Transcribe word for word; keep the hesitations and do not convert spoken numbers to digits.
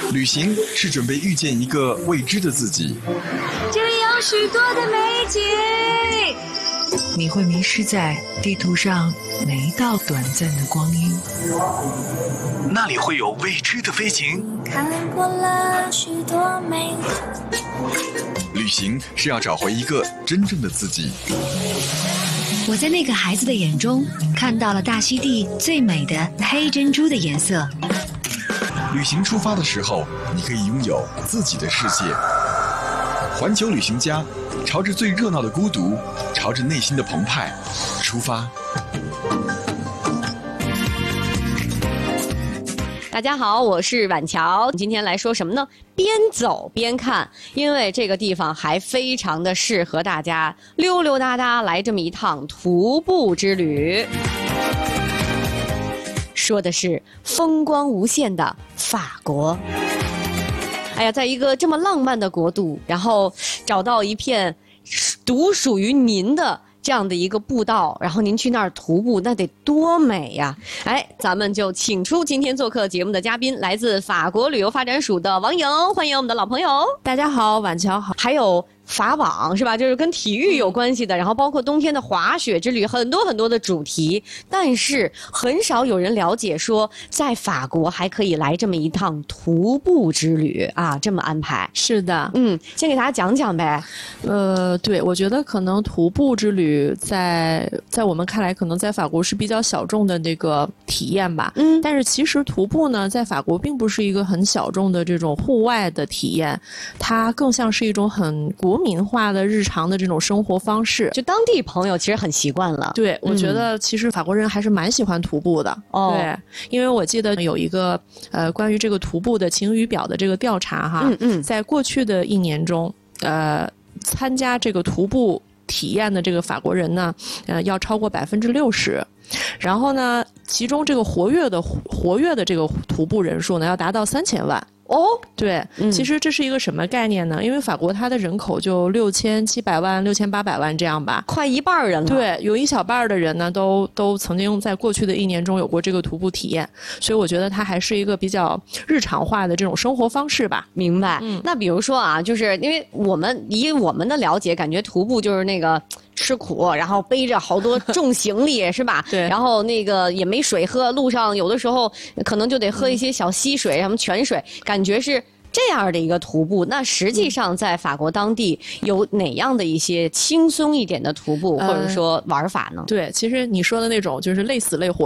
旅行是准备遇见一个未知的自己。 这里有许多的美景， 你会迷失在地图上每一道短暂的光阴。 那里会有未知的飞行。 看过了许多美景。 旅行是要找回一个真正的自己。 我在那个孩子的眼中看到了大溪地最美的黑珍珠的颜色。 旅行出发的时候，你可以拥有自己的世界。环球旅行家，朝着最热闹的孤独，朝着内心的澎湃出发。 大家好，我是婉乔，今天来说什么呢？边走边看，因为这个地方还非常的适合大家溜溜达达来这么一趟徒步之旅。说的是风光无限的法国。哎呀，在一个这么浪漫的国度，然后找到一片独属于您的这样的一个步道，然后您去那儿徒步，那得多美呀！哎，咱们就请出今天做客节目的嘉宾，来自法国旅游发展署的王莹，欢迎我们的老朋友。 大家好，晚乔好。 还有法网是吧？就是跟体育有关系的，然后包括冬天的滑雪之旅，很多很多的主题。但是很少有人了解说，在法国还可以来这么一趟徒步之旅啊，这么安排。 是的， 嗯，先给大家讲讲呗。 呃，对，我觉得可能徒步之旅在在我们看来，可能在法国是比较小众的这个体验吧。嗯，但是其实徒步呢，在法国并不是一个很小众的这种户外的体验，它更像是一种很国民化的日常的这种生活方式， 就当地朋友其实很习惯了。 对，我觉得其实法国人还是蛮喜欢徒步的。哦，对，因为我记得有一个呃关于这个徒步的晴雨表的这个调查哈，嗯嗯，在过去的一年中，呃，参加这个徒步体验的这个法国人呢，呃，要超过百分之六十。然后呢，其中这个活跃的活跃的这个徒步人数呢，要达到三千万。哦，对、嗯，其实这是一个什么概念呢？因为法国它的人口就六千七百万、六千八百万这样吧， 快一半人了。 对，有一小半的人呢，都都曾经在过去的一年中有过这个徒步体验，所以我觉得它还是一个比较日常化的这种生活方式吧。 明白。嗯，那比如说啊，就是因为我们以我们的了解，感觉徒步就是那个吃苦，然后背着好多重行李是吧？ 对。 然后那个也没水喝，路上有的时候可能就得喝一些小溪水、什么泉水，感觉是这样的一个徒步。那实际上在法国当地有哪样的一些轻松一点的徒步，或者说玩法呢？ 对，其实你说的那种就是累死累活